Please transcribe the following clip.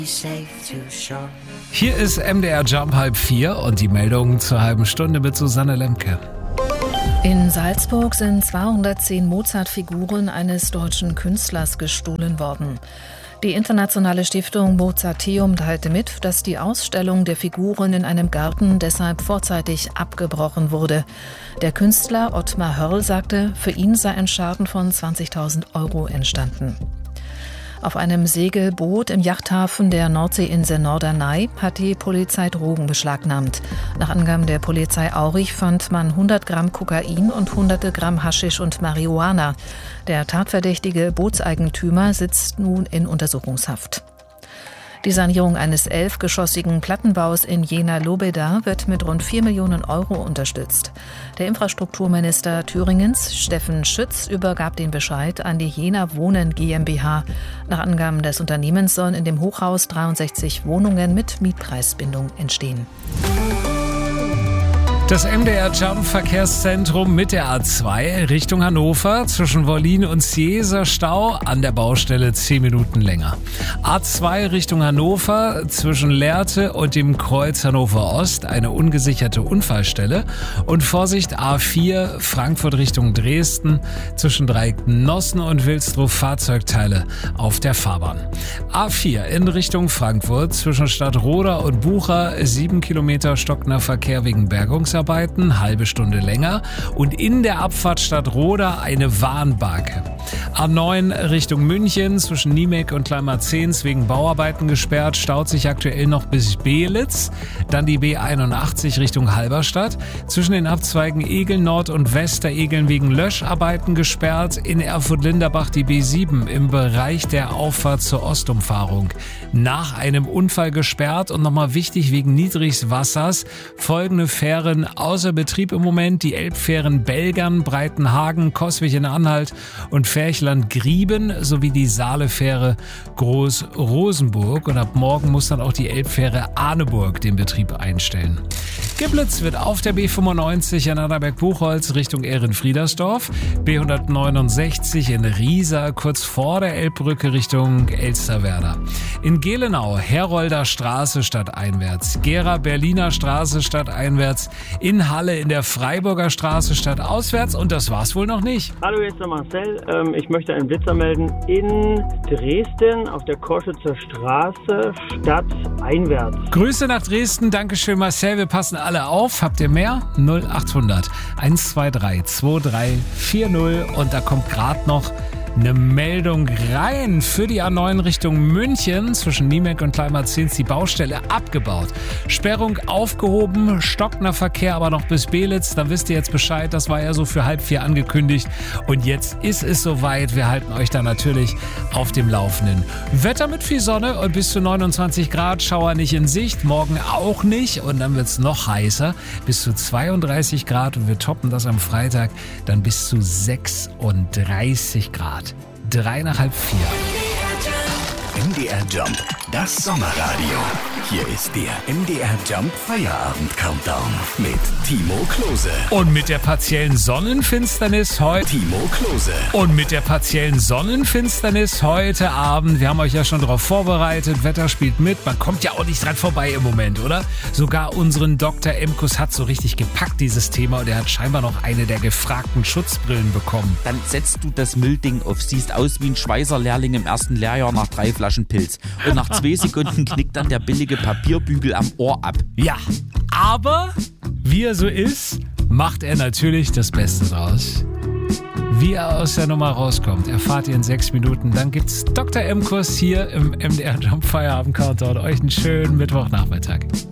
Hier ist MDR Jump 3:30 und die Meldungen zur halben Stunde mit Susanne Lemke. In Salzburg sind 210 Mozart-Figuren eines deutschen Künstlers gestohlen worden. Die internationale Stiftung Mozarteum teilte mit, dass die Ausstellung der Figuren in einem Garten deshalb vorzeitig abgebrochen wurde. Der Künstler Ottmar Hörl sagte, für ihn sei ein Schaden von 20.000 € entstanden. Auf einem Segelboot im Yachthafen der Nordseeinsel Norderney hat die Polizei Drogen beschlagnahmt. Nach Angaben der Polizei Aurich fand man 100 Gramm Kokain und hunderte Gramm Haschisch und Marihuana. Der tatverdächtige Bootseigentümer sitzt nun in Untersuchungshaft. Die Sanierung eines 11-geschossigen Plattenbaus in Jena-Lobeda wird mit rund 4 Millionen € unterstützt. Der Infrastrukturminister Thüringens, Steffen Schütz, übergab den Bescheid an die Jena Wohnen GmbH. Nach Angaben des Unternehmens sollen in dem Hochhaus 63 Wohnungen mit Mietpreisbindung entstehen. Das MDR Jump Verkehrszentrum mit der A2 Richtung Hannover zwischen Wollin und Sieser Stau an der Baustelle 10 Minuten länger. A2 Richtung Hannover zwischen Lehrte und dem Kreuz Hannover Ost eine ungesicherte Unfallstelle und Vorsicht A4 Frankfurt Richtung Dresden zwischen Dreieck-Nossen und Wilsdruff Fahrzeugteile auf der Fahrbahn. A4 in Richtung Frankfurt zwischen Stadtroda und Bucha 7 Kilometer stockender Verkehr wegen Bergungsarbeiten, halbe Stunde länger und in der Abfahrt Stadtroda eine Warnbarke. A9 Richtung München zwischen Niemek und Kleinmarzens wegen Bauarbeiten gesperrt, staut sich aktuell noch bis Beelitz. Dann die B81 Richtung Halberstadt, zwischen den Abzweigen Egeln Nord und Westeregeln wegen Löscharbeiten gesperrt. In Erfurt-Linderbach die B7 im Bereich der Auffahrt zur Ostumfahrung nach einem Unfall gesperrt und nochmal wichtig wegen Niedrigwassers folgende Fähren außer Betrieb im Moment: die Elbfähren Belgern, Breitenhagen, Coswig in Anhalt und Ferchland-Grieben sowie die Saalefähre Groß-Rosenburg. Und ab morgen muss dann auch die Elbfähre Arneburg den Betrieb einstellen. Geblitzt wird auf der B95 in Annaberg-Buchholz Richtung Ehrenfriedersdorf, B169 in Riesa kurz vor der Elbbrücke Richtung Elsterwerda. In Gelenau Herolder Straße stadteinwärts, Gera-Berliner Straße stadteinwärts, in Halle in der Freiburger Straße stadtauswärts und das war's wohl noch nicht. Hallo, hier ist der Marcel. Ich möchte einen Blitzer melden in Dresden auf der Korschützer Straße stadteinwärts. Grüße nach Dresden, Dankeschön Marcel, wir passen alle auf. Habt ihr mehr? 0800 123 2340 und da kommt gerade noch eine Meldung rein für die A9 Richtung München zwischen Niemek und Kleinmarzens, die Baustelle abgebaut. Sperrung aufgehoben, stockender Verkehr aber noch bis Beelitz. Dann wisst ihr jetzt Bescheid, das war ja so für 3:30 angekündigt und jetzt ist es soweit. Wir halten euch da natürlich auf dem Laufenden. Wetter mit viel Sonne und bis zu 29 Grad, Schauer nicht in Sicht, morgen auch nicht und dann wird es noch heißer, bis zu 32 Grad und wir toppen das am Freitag dann bis zu 36 Grad. 3 nach 3:30. MDR Jump, das Sommerradio. Hier ist der MDR Jump Feierabend Countdown mit Timo Klose. Und mit der partiellen Sonnenfinsternis heute. Timo Klose. Und mit der partiellen Sonnenfinsternis heute Abend. Wir haben euch ja schon darauf vorbereitet. Wetter spielt mit. Man kommt ja auch nicht dran vorbei im Moment, oder? Sogar unseren Dr. Emkus hat so richtig gepackt, dieses Thema. Und er hat scheinbar noch eine der gefragten Schutzbrillen bekommen. Dann setzt du das Müllding auf. Siehst aus wie ein Schweißerlehrling im ersten Lehrjahr nach 3 Flaschen Pilz. Und nach 2 Sekunden knickt dann der billige Papierbügel am Ohr ab. Ja, aber wie er so ist, macht er natürlich das Beste draus. Wie er aus der Nummer rauskommt, erfahrt ihr in 6 Minuten. Dann gibt's Dr. M-Kurs hier im MDR Jump Feierabend Countdown. Euch einen schönen Mittwochnachmittag.